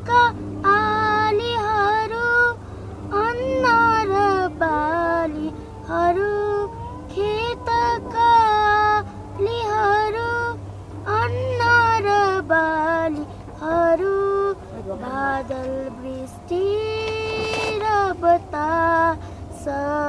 खेतका आलीहरू अन्न र बालीहरू खेतका आलीहरू अन्न र बालीहरू बादल वृष्टि र बतास